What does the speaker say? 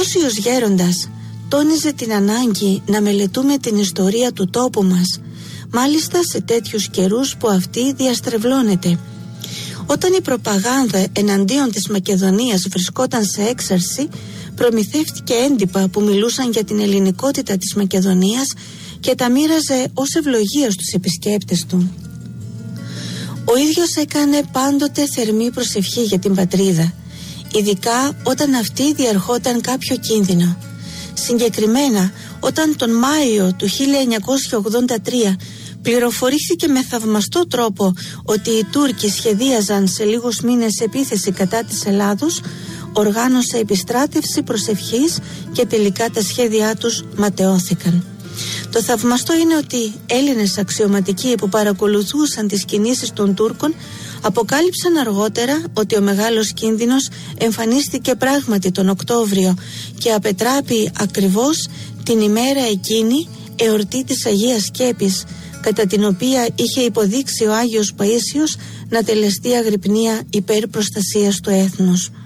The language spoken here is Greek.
Όσιος γέροντας τόνιζε την ανάγκη να μελετούμε την ιστορία του τόπου μας, μάλιστα σε τέτοιους καιρούς που αυτή διαστρεβλώνεται. Όταν η προπαγάνδα εναντίον της Μακεδονίας βρισκόταν σε έξαρση, προμηθεύτηκε έντυπα που μιλούσαν για την ελληνικότητα της Μακεδονίας και τα μοίραζε ως ευλογία στους επισκέπτες του. Ο ίδιος έκανε πάντοτε θερμή προσευχή για την πατρίδα, ειδικά όταν αυτή διερχόταν κάποιο κίνδυνο. Συγκεκριμένα, όταν τον Μάιο του 1983 πληροφορήθηκε με θαυμαστό τρόπο ότι οι Τούρκοι σχεδίαζαν σε λίγους μήνες επίθεση κατά της Ελλάδος, οργάνωσε επιστράτευση προσευχής και τελικά τα σχέδιά τους ματαιώθηκαν. Το θαυμαστό είναι ότι Έλληνες αξιωματικοί που παρακολουθούσαν τις κινήσεις των Τούρκων αποκάλυψαν αργότερα ότι ο μεγάλος κίνδυνος εμφανίστηκε πράγματι τον Οκτώβριο και απετράπη ακριβώς την ημέρα εκείνη, εορτή της Αγίας Σκέπης, κατά την οποία είχε υποδείξει ο Άγιος Παΐσιος να τελεστεί αγρυπνία υπέρ προστασίας του έθνους.